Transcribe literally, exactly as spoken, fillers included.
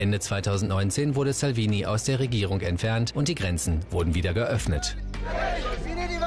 Ende zweitausendneunzehn wurde Salvini aus der Regierung entfernt und die Grenzen wurden wieder geöffnet.